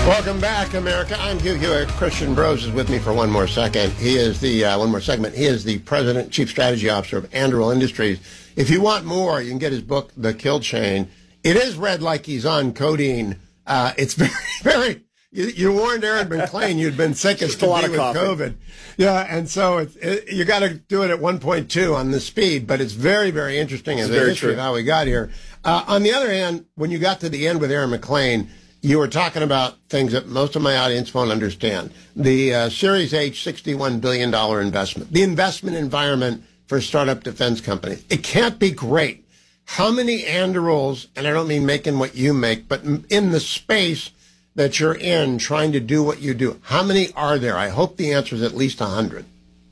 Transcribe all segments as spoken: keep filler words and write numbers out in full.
Welcome back, America. I'm Hugh Hewitt. Christian Brose is with me for one more second. He is the, uh, one more segment. He is the President, Chief Strategy Officer of Anduril Industries. If you want more, you can get his book, The Kill Chain. It is read like he's on codeine. Uh, it's very, very, you, you warned Aaron McClain you'd been sick as could be with coffee. COVID. Yeah, and so it's, it, you got to do it at one point two on the speed, but it's very, very interesting as a history of how we got here. Uh, on the other hand, when you got to the end with Aaron McClain, you were talking about things that most of my audience won't understand. The uh, Series H sixty-one billion dollars investment, the investment environment for startup defense companies. It can't be great. How many Andurils, and I don't mean making what you make, but in the space that you're in trying to do what you do, how many are there? I hope the answer is at least one hundred.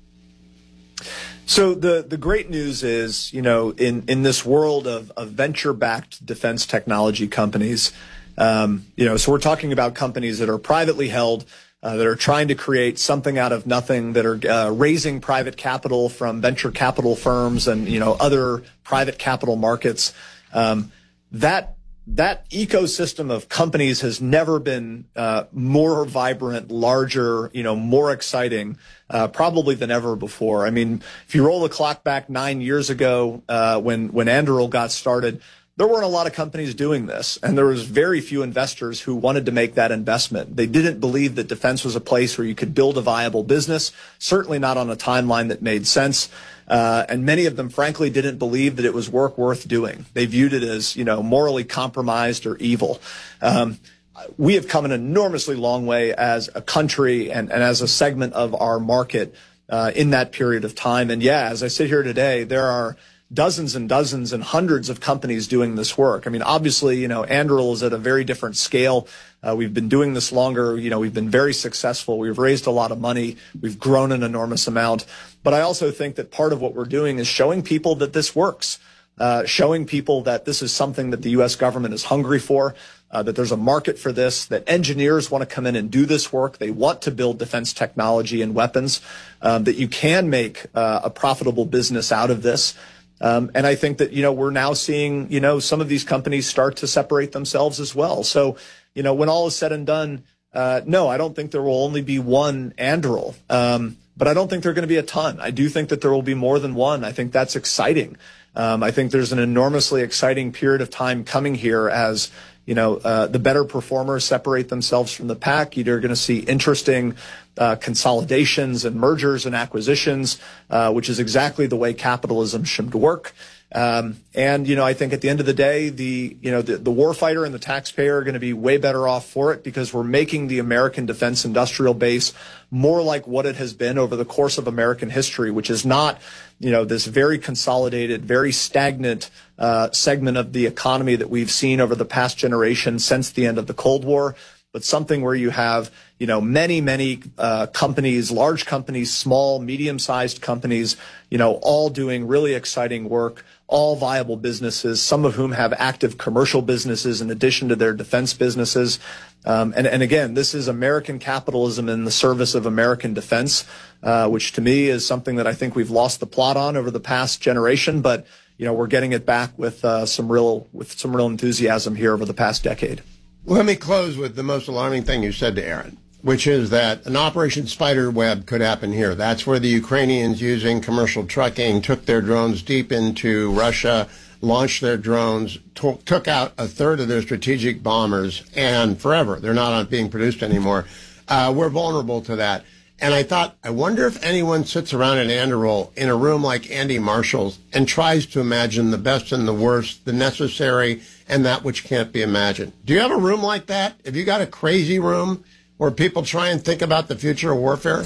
So the, the great news is, you know, in, in this world of, of venture-backed defense technology companies, Um, you know, so we're talking about companies that are privately held, uh, that are trying to create something out of nothing, that are uh, raising private capital from venture capital firms and, you know, other private capital markets. Um, that that ecosystem of companies has never been uh, more vibrant, larger, you know, more exciting, uh, probably than ever before. I mean, if you roll the clock back nine years ago, uh, when when Anduril got started, there weren't a lot of companies doing this, and there was very few investors who wanted to make that investment. They didn't believe that defense was a place where you could build a viable business, certainly not on a timeline that made sense. Uh, and many of them, frankly, didn't believe that it was work worth doing. They viewed it as, you know, morally compromised or evil. Um, we have come an enormously long way as a country and, and as a segment of our market uh, in that period of time. And yeah, as I sit here today, there are dozens and dozens and hundreds of companies doing this work. I mean, obviously, you know, Anduril is at a very different scale. Uh, we've been doing this longer. You know, we've been very successful. We've raised a lot of money. We've grown an enormous amount. But I also think that part of what we're doing is showing people that this works, uh, showing people that this is something that the U S government is hungry for, uh, that there's a market for this, that engineers want to come in and do this work. They want to build defense technology and weapons, um, that you can make uh, a profitable business out of this. Um, and I think that, you know, we're now seeing, you know, some of these companies start to separate themselves as well. So, you know, when all is said and done, uh, no, I don't think there will only be one Anduril, um, but I don't think there are going to be a ton. I do think that there will be more than one. I think that's exciting. Um, I think there's an enormously exciting period of time coming here as, you know, uh, the better performers separate themselves from the pack. You're going to see interesting uh, consolidations and mergers and acquisitions, uh, which is exactly the way capitalism should work. Um, and, you know, I think at the end of the day, the, you know, the, the warfighter and the taxpayer are going to be way better off for it because we're making the American defense industrial base more like what it has been over the course of American history, which is not, you know, this very consolidated, very stagnant uh, segment of the economy that we've seen over the past generation since the end of the Cold War, but something where you have, you know, many, many uh, companies, large companies, small, medium-sized companies, you know, all doing really exciting work, all viable businesses, some of whom have active commercial businesses in addition to their defense businesses. Um, and, and again, this is American capitalism in the service of American defense, uh, which to me is something that I think we've lost the plot on over the past generation. But, you know, we're getting it back with uh, some real with some real enthusiasm here over the past decade. Let me close with the most alarming thing you said to Aaron, which is that an Operation Spiderweb could happen here. That's where the Ukrainians, using commercial trucking, took their drones deep into Russia, launched their drones, to- took out a third of their strategic bombers, and forever, they're not being produced anymore. Uh, we're vulnerable to that. And I thought, I wonder if anyone sits around at Anduril in a room like Andy Marshall's and tries to imagine the best and the worst, the necessary and that which can't be imagined. Do you have a room like that? Have you got a crazy room where people try and think about the future of warfare?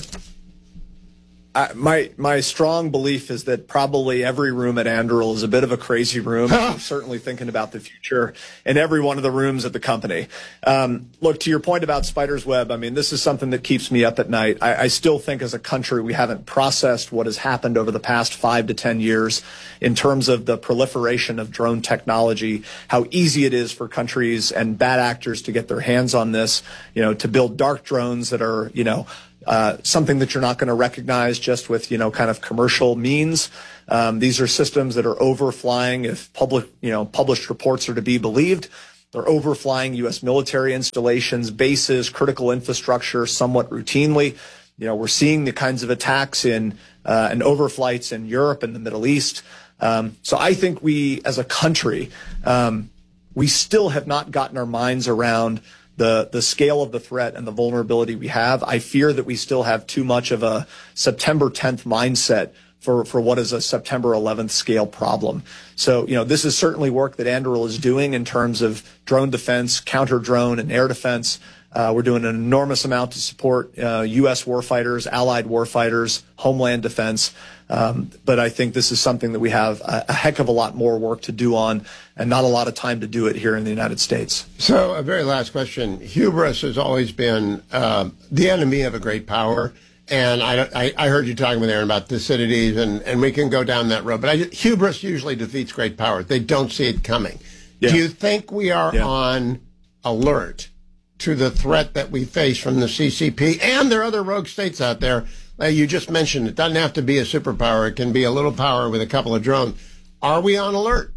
I, my my strong belief is that probably every room at Anduril is a bit of a crazy room. I'm certainly thinking about the future in every one of the rooms at the company. Um, look, to your point about Spider's Web, I mean, this is something that keeps me up at night. I, I still think as a country we haven't processed what has happened over the past five to ten years in terms of the proliferation of drone technology, how easy it is for countries and bad actors to get their hands on this, you know, to build dark drones that are, you know, Uh, something that you're not going to recognize just with, you know, kind of commercial means. Um, these are systems that are overflying if public, you know, published reports are to be believed. They're overflying U S military installations, bases, critical infrastructure somewhat routinely. You know, we're seeing the kinds of attacks in uh, and overflights in Europe and the Middle East. Um, so I think we, as a country, um, we still have not gotten our minds around the the scale of the threat and the vulnerability we have. I fear that we still have too much of a September tenth mindset for, for what is a September eleventh scale problem. So, you know, this is certainly work that Anduril is doing in terms of drone defense, counter-drone, and air defense. Uh, we're doing an enormous amount to support uh, U S warfighters, allied warfighters, homeland defense. Um, but I think this is something that we have a, a heck of a lot more work to do on, and not a lot of time to do it here in the United States. So, a very last question. Hubris has always been uh, the enemy of a great power. And I, I, I heard you talking with Aaron about Thucydides, and, and we can go down that road. But I, hubris usually defeats great power. They don't see it coming. Yeah. Do you think we are yeah. on alert to the threat that we face from the C C P? And there are other rogue states out there. Uh, you just mentioned it doesn't have to be a superpower. It can be a little power with a couple of drones. Are we on alert?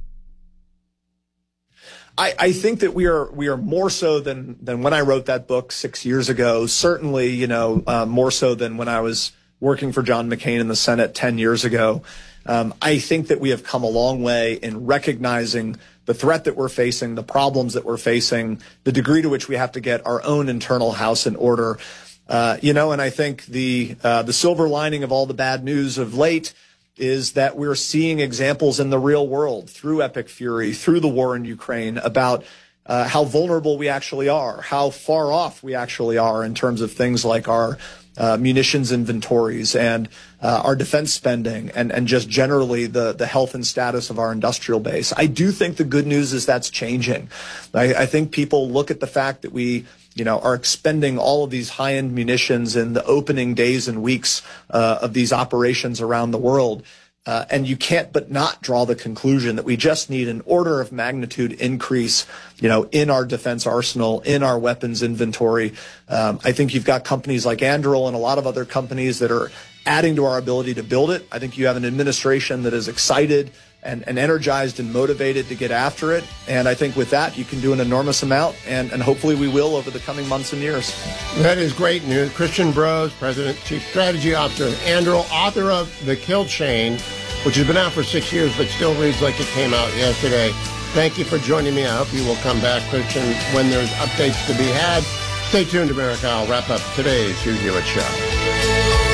I, I think that we are we are more so than than when I wrote that book six years ago. Certainly, you know, uh, more so than when I was working for John McCain in the Senate ten years ago. Um, I think that we have come a long way in recognizing the threat that we're facing, the problems that we're facing, the degree to which we have to get our own internal house in order. Uh, you know, and I think the uh, the silver lining of all the bad news of late is that we're seeing examples in the real world through Epic Fury, through the war in Ukraine, about uh, how vulnerable we actually are, how far off we actually are in terms of things like our uh, munitions inventories and uh, our defense spending, and, and just generally the, the health and status of our industrial base. I do think the good news is that's changing. I, I think people look at the fact that we you know, are expending all of these high-end munitions in the opening days and weeks uh, of these operations around the world. Uh, and you can't but not draw the conclusion that we just need an order of magnitude increase, you know, in our defense arsenal, in our weapons inventory. Um, I think you've got companies like Anduril and a lot of other companies that are adding to our ability to build it. I think you have an administration that is excited and, and energized and motivated to get after it. And I think with that, you can do an enormous amount, and, and hopefully we will over the coming months and years. That is great news. Christian Brose, President, Chief Strategy Officer of Anduril, author of The Kill Chain, which has been out for six years but still reads like it came out yesterday. Thank you for joining me. I hope you will come back, Christian, when there's updates to be had. Stay tuned, America. I'll wrap up today's Hugh Hewitt Show.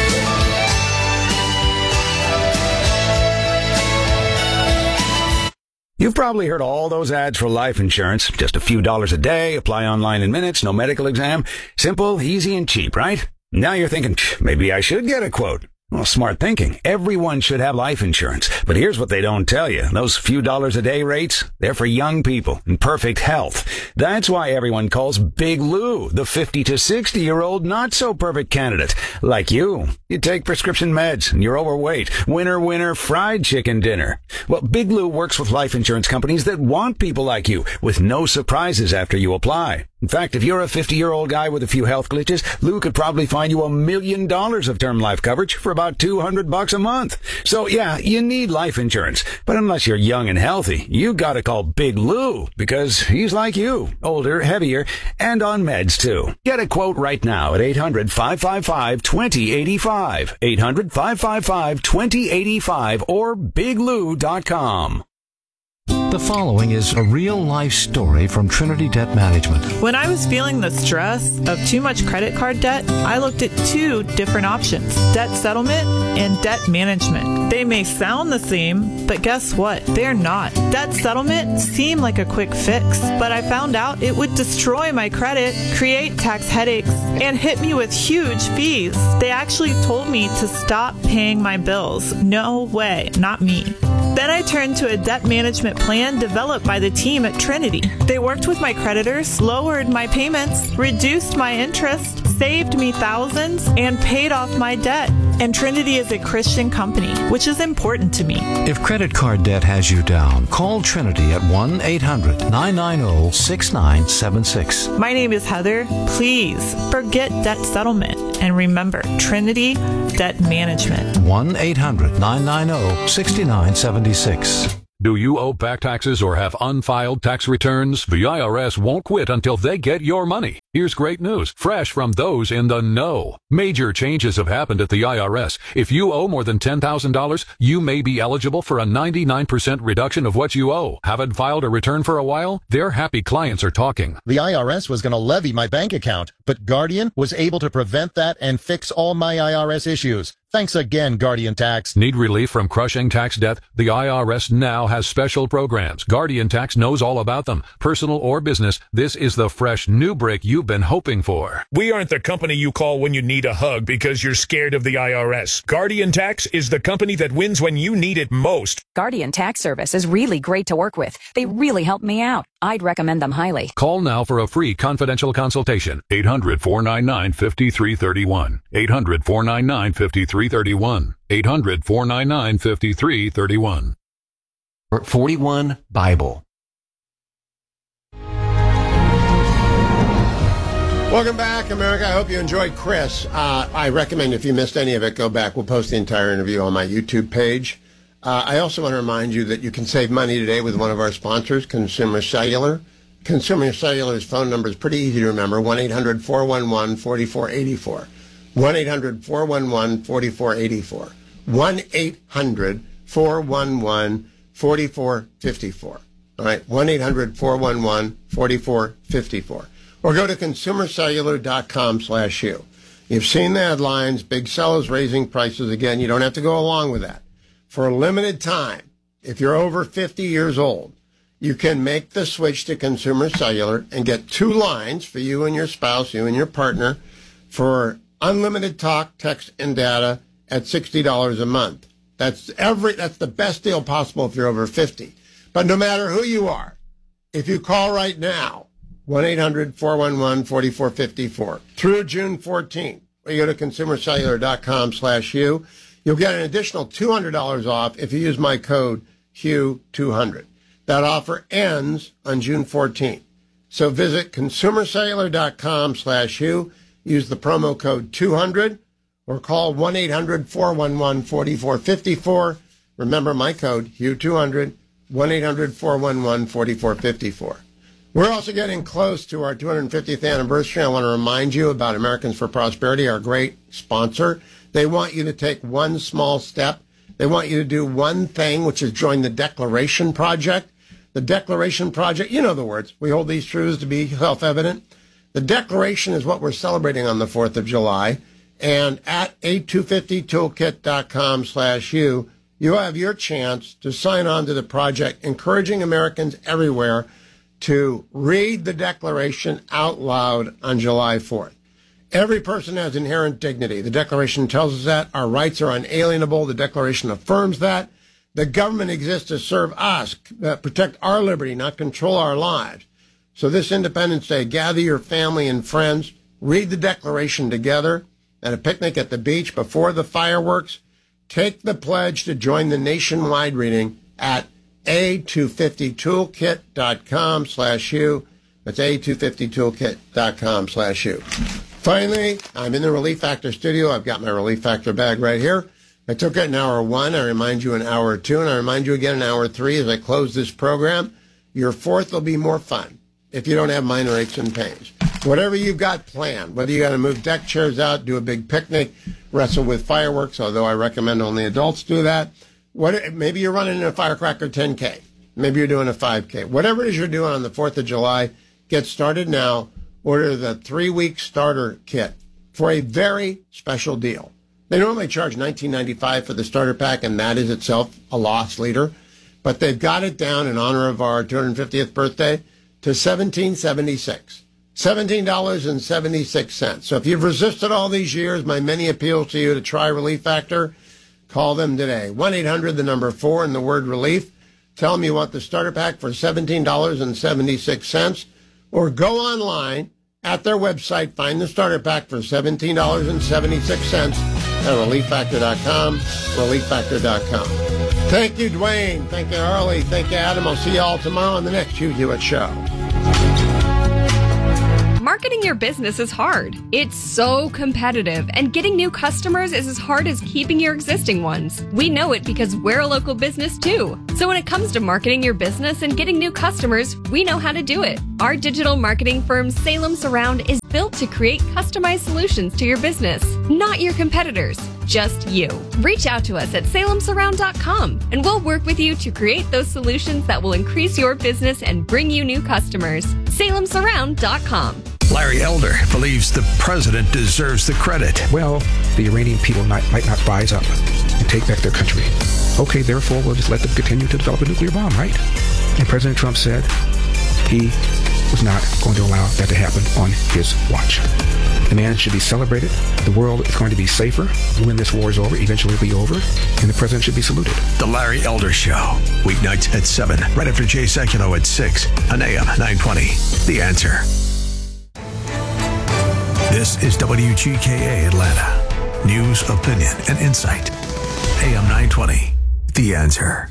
You've probably heard all those ads for life insurance. Just a few dollars a day, apply online in minutes, no medical exam. Simple, easy, and cheap, right? Now you're thinking, maybe I should get a quote. Well, smart thinking. Everyone should have life insurance. But here's what they don't tell you. Those few dollars a day rates, they're for young people in perfect health. That's why everyone calls Big Lou the fifty to sixty year old not so perfect candidate. Like you. You take prescription meds and you're overweight. Winner, winner, fried chicken dinner. Well, Big Lou works with life insurance companies that want people like you with no surprises after you apply. In fact, if you're a fifty-year-old guy with a few health glitches, Lou could probably find you a million dollars of term life coverage for about two hundred bucks a month. So yeah, you need life insurance. But unless you're young and healthy, you gotta call Big Lou, because he's like you, older, heavier, and on meds too. Get a quote right now at eight hundred, five five five, two zero eight five, eight hundred, five five five, two zero eight five, or big lou dot com. The following is a real-life story from Trinity Debt Management. When I was feeling the stress of too much credit card debt, I looked at two different options: debt settlement and debt management. They may sound the same, but guess what? They're not. Debt settlement seemed like a quick fix, but I found out it would destroy my credit, create tax headaches, and hit me with huge fees. They actually told me to stop paying my bills. No way, not me. Then I turned to a debt management plan developed by the team at Trinity. They worked with my creditors, lowered my payments, reduced my interest, saved me thousands, and paid off my debt. And Trinity is a Christian company, which is important to me. If credit card debt has you down, call Trinity at one eight hundred, nine nine zero, six nine seven six. My name is Heather. Please forget debt settlement and remember Trinity Debt Management. one eight hundred, nine nine zero, six nine seven six. Do you owe back taxes or have unfiled tax returns? The I R S won't quit until they get your money. Here's great news, fresh from those in the know. Major changes have happened at the I R S. If you owe more than ten thousand dollars, you may be eligible for a ninety-nine percent reduction of what you owe. Haven't filed a return for a while? Their happy clients are talking. The I R S was going to levy my bank account, but Guardian was able to prevent that and fix all my I R S issues. Thanks again, Guardian Tax. Need relief from crushing tax debt? The I R S now has special programs. Guardian Tax knows all about them. Personal or business, this is the fresh new break you've been hoping for. We aren't the company you call when you need a hug because you're scared of the I R S. Guardian Tax is the company that wins when you need it most. Guardian Tax Service is really great to work with. They really help me out. I'd recommend them highly. Call now for a free confidential consultation. eight hundred, four nine nine, five three three one. eight hundred, four nine nine, five three three one. eight hundred, four nine nine, five three three one. forty-one Bible. Welcome back, America. I hope you enjoyed Chris. Uh, I recommend if you missed any of it, go back. We'll post the entire interview on my YouTube page. Uh, I also want to remind you that you can save money today with one of our sponsors, Consumer Cellular. Consumer Cellular's phone number is pretty easy to remember, one eight hundred, four one one, four four eight four. one eight hundred, four one one, four four eight four. one eight hundred, four one one, four four five four. All right, one eight hundred, four one one, four four five four. Or go to consumercellular.com slash you. You've seen the headlines, big sellers raising prices again. You don't have to go along with that. For a limited time, if you're over fifty years old, you can make the switch to Consumer Cellular and get two lines for you and your spouse, you and your partner, for unlimited talk, text, and data at sixty dollars a month. That's every. That's the best deal possible if you're over fifty. But no matter who you are, if you call right now, one eight hundred, four one one, four four five four, through June fourteenth, or you go to consumercellular.com slash you, you'll get an additional two hundred dollars off if you use my code Hugh two hundred. That offer ends on June fourteenth. So visit consumercellular.com slash Hugh. Use the promo code two hundred or call one eight hundred, four one one, four four five four. Remember my code, Hugh two hundred, one eight hundred, four one one, four four five four. We're also getting close to our two hundred fiftieth anniversary. I want to remind you about Americans for Prosperity, our great sponsor. They want you to take one small step. They want you to do one thing, which is join the Declaration Project. The Declaration Project, you know the words. We hold these truths to be self-evident. The Declaration is what we're celebrating on the fourth of July. And at a two fifty toolkit.com slash you, you have your chance to sign on to the project, encouraging Americans everywhere to read the Declaration out loud on July fourth. Every person has inherent dignity. The Declaration tells us that. Our rights are unalienable. The Declaration affirms that. The government exists to serve us, uh, protect our liberty, not control our lives. So this Independence Day, gather your family and friends, read the Declaration together at a picnic at the beach before the fireworks. Take the pledge to join the nationwide reading at a two fifty toolkit.com slash you. That's a two fifty toolkit.com slash you. Finally, I'm in the Relief Factor studio. I've got my Relief Factor bag right here. I took it in hour one. I remind you in hour two, and I remind you again in hour three as I close this program. Your fourth will be more fun if you don't have minor aches and pains. Whatever you've got planned, whether you got to move deck chairs out, do a big picnic, wrestle with fireworks, although I recommend only adults do that. What, maybe you're running a firecracker ten K. Maybe you're doing a five K. Whatever it is you're doing on the fourth of July, get started now. Order the three-week starter kit for a very special deal. They normally charge nineteen ninety-five for the starter pack, and that is itself a loss leader. But they've got it down in honor of our two hundred fiftieth birthday to seventeen seventy-six. seventeen dollars and seventy-six cents. So if you've resisted all these years, my many appeals to you to try Relief Factor, call them today. one eight hundred, the number four, and the word relief. Tell them you want the starter pack for seventeen dollars and seventy-six cents. Or go online at their website, find the starter pack for seventeen dollars and seventy-six cents at relief factor dot com, relief factor dot com. Thank you, Dwayne. Thank you, Harley. Thank you, Adam. I'll see you all tomorrow on the next Hugh Hewitt Show. Mark Marketing your business is hard. It's so competitive, and getting new customers is as hard as keeping your existing ones. We know it because we're a local business too. So when it comes to marketing your business and getting new customers, we know how to do it. Our digital marketing firm Salem Surround is built to create customized solutions to your business, not your competitors, just you. Reach out to us at salem surround dot com and we'll work with you to create those solutions that will increase your business and bring you new customers. salem surround dot com. Larry Elder believes the president deserves the credit. Well, the Iranian people might, might not rise up and take back their country. Okay, therefore, we'll just let them continue to develop a nuclear bomb, right? And President Trump said he was not going to allow that to happen on his watch. The man should be celebrated. The world is going to be safer when this war is over. Eventually it'll be over. And the president should be saluted. The Larry Elder Show. Weeknights at seven. Right after Jay Sekulow at six. On A M nine twenty. The Answer. This is W G K A Atlanta. News, opinion, and insight. A M nine twenty. The Answer.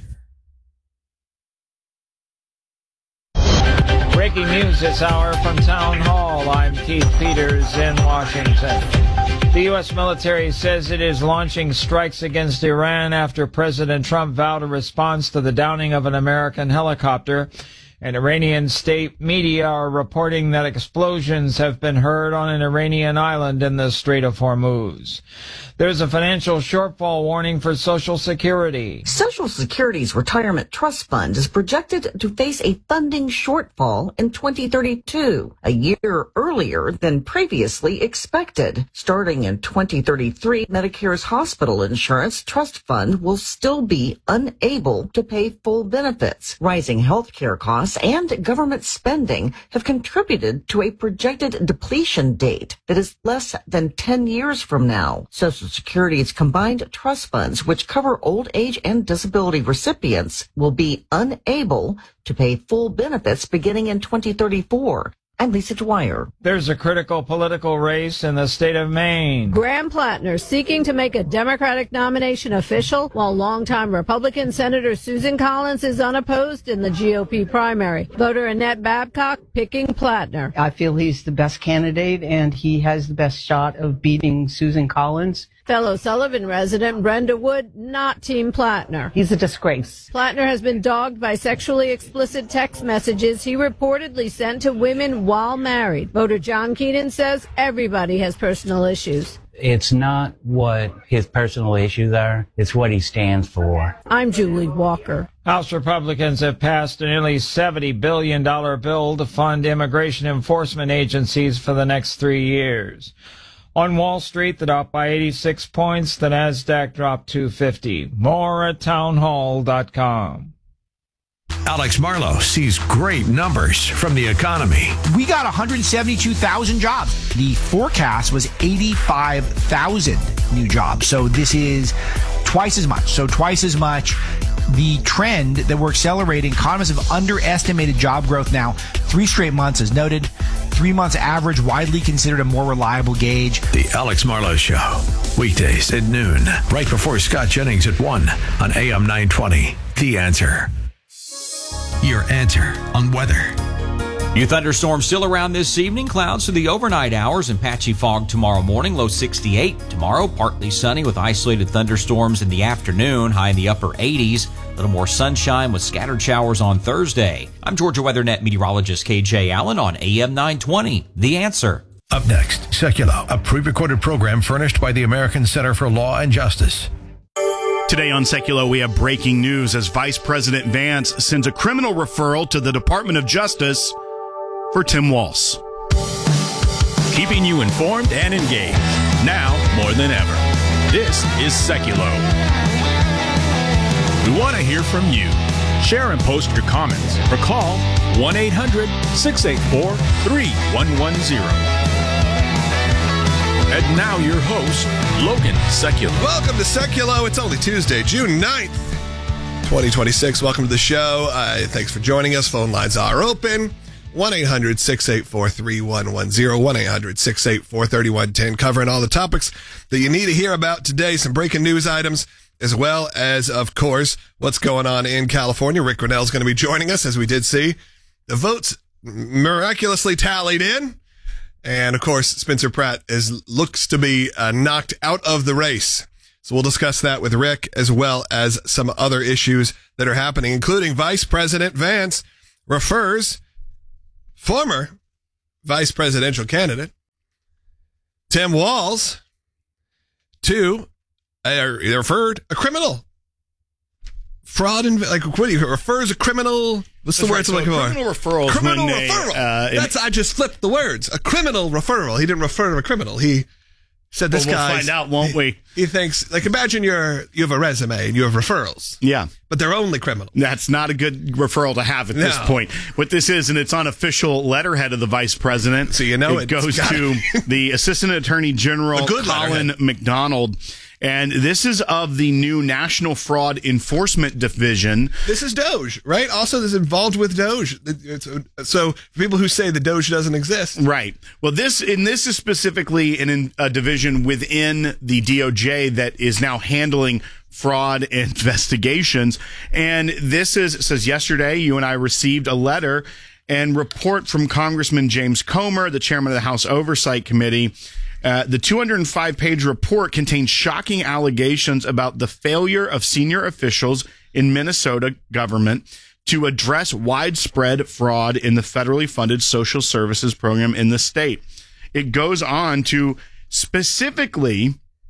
Breaking news this hour from Town Hall. I'm Keith Peters in Washington. The U S military says it is launching strikes against Iran after President Trump vowed a response to the downing of an American helicopter. And Iranian state media are reporting that explosions have been heard on an Iranian island in the Strait of Hormuz. There's a financial shortfall warning for Social Security. Social Security's retirement trust fund is projected to face a funding shortfall in twenty thirty-two, a year earlier than previously expected. Starting in twenty thirty-three, Medicare's hospital insurance trust fund will still be unable to pay full benefits. Rising healthcare costs and government spending have contributed to a projected depletion date that is less than ten years from now. Social Security's combined trust funds, which cover old age and disability recipients, will be unable to pay full benefits beginning in twenty thirty-four. I'm Lisa Dwyer. There's a critical political race in the state of Maine. Graham Plattner seeking to make a Democratic nomination official, while longtime Republican Senator Susan Collins is unopposed in the G O P primary. Voter Annette Babcock picking Plattner. I feel he's the best candidate, and he has the best shot of beating Susan Collins. Fellow Sullivan resident Brenda Wood, not Team Plattner. He's a disgrace. Plattner has been dogged by sexually explicit text messages he reportedly sent to women while married. Voter John Keenan says everybody has personal issues. It's not what his personal issues are, it's what he stands for. I'm Julie Walker. House Republicans have passed a nearly seventy billion dollars bill to fund immigration enforcement agencies for the next three years. On Wall Street, the Dow up by eighty-six points. The Nasdaq dropped two fifty. More at townhall dot com. Alex Marlow sees great numbers from the economy. We got one hundred seventy-two thousand jobs. The forecast was eighty-five thousand new jobs. So this is twice as much. So twice as much. The trend that we're accelerating, economists have underestimated job growth now three straight months, as noted. Three months average, widely considered a more reliable gauge. The Alex Marlow Show, weekdays at noon, right before Scott Jennings at one on A M nine twenty. The Answer. Your answer on weather. New thunderstorms still around this evening. Clouds through the overnight hours and patchy fog tomorrow morning. Low sixty-eight. Tomorrow, partly sunny with isolated thunderstorms in the afternoon. High in the upper eighties. A little more sunshine with scattered showers on Thursday. I'm Georgia WeatherNet meteorologist K J Allen on A M nine twenty. The Answer. Up next, Sekulow, a pre-recorded program furnished by the American Center for Law and Justice. Today on Sekulow, we have breaking news as Vice President Vance sends a criminal referral to the Department of Justice for Tim Walz. Keeping you informed and engaged, now more than ever. This is Sekulow. We want to hear from you. Share and post your comments or call one eight hundred six eight four three one one zero. And now your host, Logan Sekulow. Welcome to Sekulow. It's only Tuesday, June ninth, twenty twenty-six. Welcome to the show. Uh, thanks for joining us. Phone lines are open. one eight hundred six eight four three one one zero. one eight hundred six eight four three one one zero. Covering all the topics that you need to hear about today. Some breaking news items, as well as, of course, what's going on in California. Rick Grinnell is going to be joining us, as we did see. The votes miraculously tallied in, And, of course, Spencer Pratt is looks to be uh, knocked out of the race. So we'll discuss that with Rick, as well as some other issues that are happening, including Vice President Vance refers former vice presidential candidate Tim Walz to, uh, he referred a criminal fraud, and like, what do you, refers a criminal, what's the That's word right. I'm So looking for? criminal referral is Criminal when they, referral. uh, in- That's, I just flipped the words. A criminal referral. He didn't refer to a criminal. He said this Well, we'll guy. find out, won't we? He, he thinks, like, imagine you're, you have a resume and you have referrals. Yeah. But they're only criminal. That's not a good referral to have at this No. point. What this is, and it's on official letterhead of the vice president. So you know it it's goes gotta to be. the Assistant Attorney General, A good Colin letterhead. McDonald. And this is of the new National Fraud Enforcement Division. This is Doge, right? Also, this is involved with Doge. It's, so, for people who say the Doge doesn't exist. Right. Well, this and this is specifically in a division within the D O J that is now handling fraud investigations. And this is, it says yesterday, you and I received a letter and report from Congressman James Comer, the chairman of the House Oversight Committee. Uh, the two hundred five page report contains shocking allegations about the failure of senior officials in Minnesota government to address widespread fraud in the federally funded social services program in the state. It goes on to specifically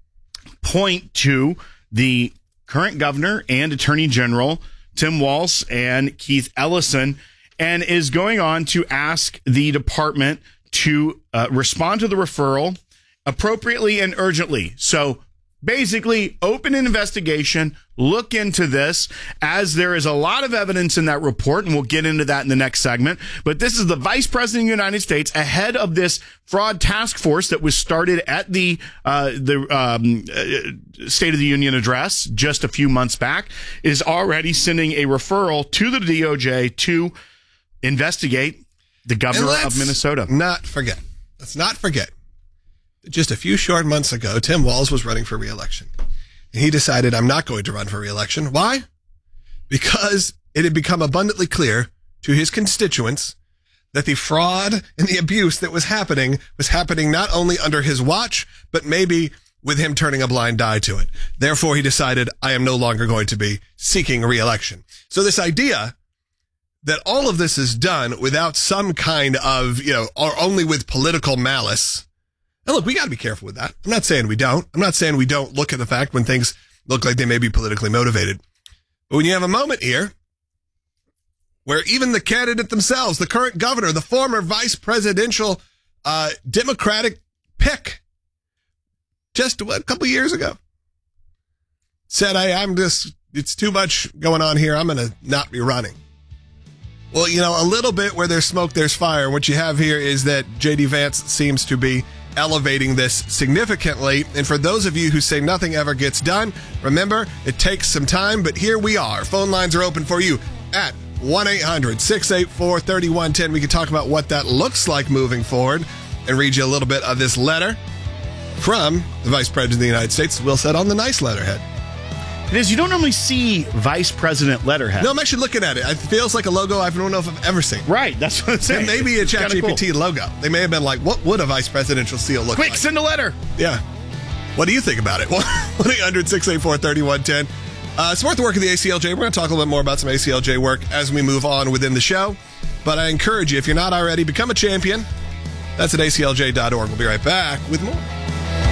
point to the current governor and attorney general, Tim Walz and Keith Ellison, and is going on to ask the department to uh, respond to the referral appropriately and urgently. So basically, open an investigation, look into this, as there is a lot of evidence in that report, and we'll get into that in the next segment. But this is the Vice President of the United States ahead of this fraud task force that was started at the uh, the um, uh, State of the Union address just a few months back, is already sending a referral to the D O J to investigate the governor of Minnesota. Not forget. Let's not forget. Just a few short months ago, Tim Walz was running for re-election. And he decided, I'm not going to run for re-election. Why? Because it had become abundantly clear to his constituents that the fraud and the abuse that was happening was happening not only under his watch, but maybe with him turning a blind eye to it. Therefore, he decided, I am no longer going to be seeking re-election. So this idea that all of this is done without some kind of, you know, or only with political malice. And look, we got to be careful with that. I'm not saying we don't. I'm not saying we don't look at the fact when things look like they may be politically motivated. But when you have a moment here where even the candidate themselves, the current governor, the former vice presidential uh, Democratic pick, just what, a couple years ago, said, I, I'm just, it's too much going on here. I'm going to not be running. Well, you know, a little bit where there's smoke, there's fire. What you have here is that J D Vance seems to be elevating this significantly. And for those of you who say nothing ever gets done, remember, it takes some time, but here we are. Phone lines are open for you at one eight hundred six eight four three one one zero. We can talk about what that looks like moving forward and read you a little bit of this letter from the Vice President of the United States, Will said, on the nice letterhead. It is. You don't normally see Vice President letterhead. No, I'm actually looking at it. It feels like a logo I don't know if I've ever seen. Right, that's what I'm saying. It may be a It's kinda ChatGPT cool. logo. They may have been like, what would a vice presidential seal look Quick, like? send a letter. Yeah. What do you think about it? one eight hundred six eight four three one one zero. Uh, support the work of the A C L J. We're going to talk a little bit more about some A C L J work as we move on within the show. But I encourage you, if you're not already, become a champion. That's at A C L J dot org. We'll be right back with more.